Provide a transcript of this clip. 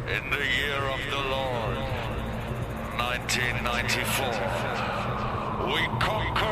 In the year of the Lord, 1994, we conquered